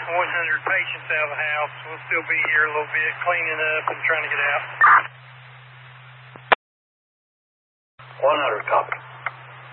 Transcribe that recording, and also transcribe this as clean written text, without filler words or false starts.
100 patients out of the house. We'll still be here a little bit, cleaning up and trying to get out. 100, copy.